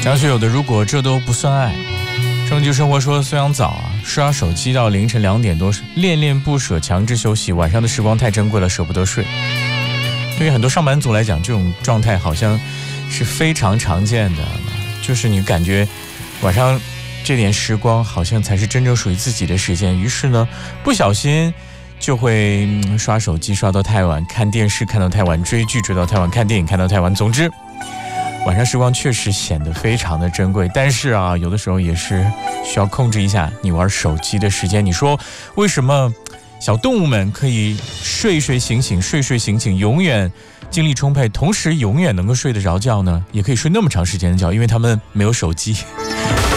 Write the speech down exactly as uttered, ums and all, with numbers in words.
张学友的如果这都不算爱。终究生活说孙杨早啊，刷手机到凌晨两点多，恋恋不舍，强制休息，晚上的时光太珍贵了，舍不得睡。对于很多上班族来讲，这种状态好像是非常常见的，就是你感觉晚上这点时光好像才是真正属于自己的时间，于是呢不小心就会、嗯、刷手机刷到太晚，看电视看到太晚，追剧追到太晚，看电影看到太晚。总之晚上时光确实显得非常的珍贵，但是啊有的时候也是需要控制一下你玩手机的时间。你说为什么小动物们可以睡睡醒醒睡睡醒醒，永远精力充沛，同时永远能够睡得着觉呢？也可以睡那么长时间的觉，因为他们没有手机。